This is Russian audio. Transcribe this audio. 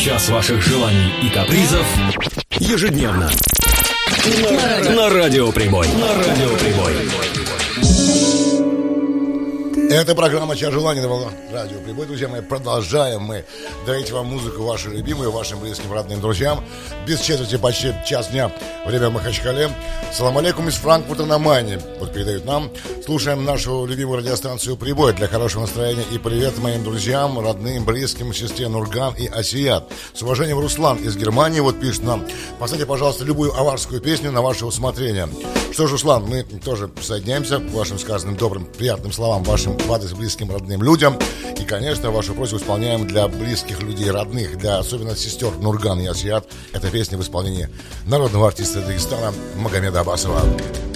Час ваших желаний и капризов ежедневно на Радио Прибой. На Радио Прибой. Это программа «Час желаний» на волнах Радио Прибой. Друзья мои, продолжаем мы дарить вам музыку вашу любимую, вашим близким, родным друзьям. Без четверти почти час дня, время в Махачкале. Салам алейкум из Франкфурта на Майне. Вот передают нам. Слушаем нашу любимую радиостанцию «Прибой» для хорошего настроения. И привет моим друзьям, родным, близким, сестре Нурган и Асият. С уважением, Руслан из Германии вот пишет нам: поставьте, пожалуйста, любую аварскую песню на ваше усмотрение. Что ж, Руслан, мы тоже присоединяемся к вашим сказанным добрым, приятным словам, вашим в адрес близким, родным людям. И, конечно, вашу просьбу исполняем для близких людей, родных, для особенно сестер Нурган и Асият. Эта песня в исполнении народного артиста Дагестана Магомеда Абасова.